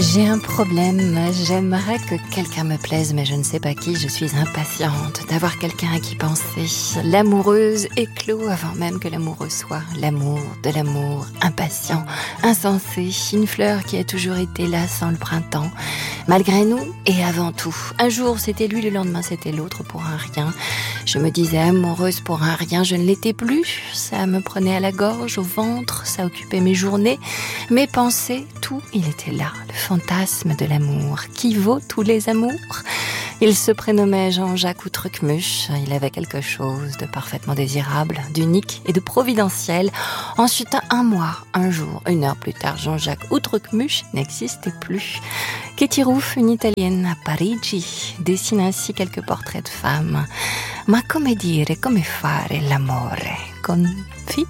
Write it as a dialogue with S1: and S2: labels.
S1: J'ai un problème, j'aimerais que quelqu'un me plaise, mais je ne sais pas qui, je suis impatiente d'avoir quelqu'un à qui penser. L'amoureuse éclot avant même que l'amoureux soit. L'amour, de l'amour, impatient, insensé, une fleur qui a toujours été là sans le printemps. Malgré nous et avant tout. Un jour c'était lui, le lendemain c'était l'autre pour un rien. Je me disais amoureuse pour un rien, je ne l'étais plus. Ça me prenait à la gorge, au ventre, ça occupait mes journées, mes pensées, tout, il était là. Le fantasme de l'amour, qui vaut tous les amours. Il se prénommait Jean-Jacques Outrecumus. Il avait quelque chose de parfaitement désirable, d'unique et de providentiel. Ensuite, un mois, un jour, une heure plus tard, Jean-Jacques Outrecumus n'existait plus. Katie Roof, une Italienne à Parigi, dessine ainsi quelques portraits de femmes. Ma come dire, come fare l'amore? Con